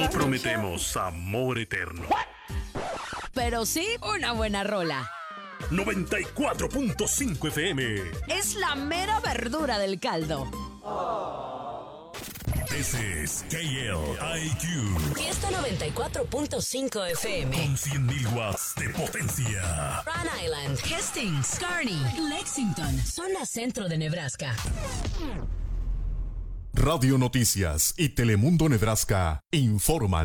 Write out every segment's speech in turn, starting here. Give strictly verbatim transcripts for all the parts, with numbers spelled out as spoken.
No prometemos amor eterno, pero sí una buena rola. noventa y cuatro punto cinco F M. Es la mera verdura del caldo. This is K L I Q. Fiesta noventa y cuatro punto cinco F M. Con cien mil watts de potencia. Rhode Island, Hastings, Kearney, Lexington, zona centro de Nebraska. Radio Noticias y Telemundo Nebraska informan.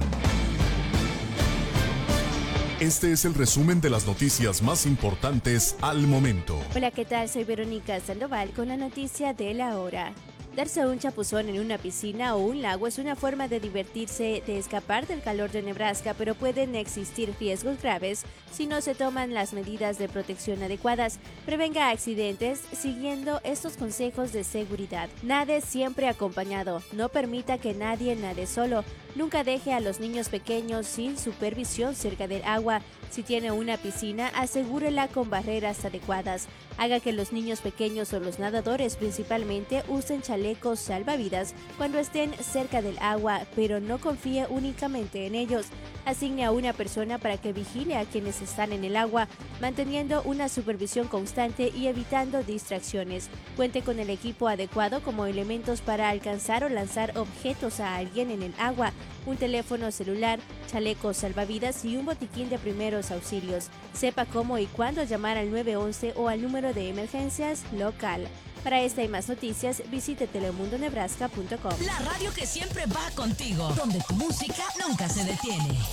Este es el resumen de las noticias más importantes al momento. Hola, ¿qué tal? Soy Verónica Sandoval con la noticia de la hora. Darse un chapuzón en una piscina o un lago es una forma de divertirse, de escapar del calor de Nebraska, pero pueden existir riesgos graves si no se toman las medidas de protección adecuadas. Prevenga accidentes siguiendo estos consejos de seguridad. Nade siempre acompañado. No permita que nadie nade solo. Nunca deje a los niños pequeños sin supervisión cerca del agua. Si tiene una piscina, asegúrela con barreras adecuadas. Haga que los niños pequeños o los nadadores principalmente usen chalecos salvavidas cuando estén cerca del agua, pero no confíe únicamente en ellos. Asigne a una persona para que vigile a quienes están en el agua, manteniendo una supervisión constante y evitando distracciones. Cuente con el equipo adecuado como elementos para alcanzar o lanzar objetos a alguien en el agua, un teléfono celular, chalecos salvavidas y un botiquín de primeros auxilios. Sepa cómo y cuándo llamar al nueve once o al número de emergencias local. Para esta y más noticias, visite telemundo nebraska punto com. La radio que siempre va contigo, donde tu música nunca se detiene.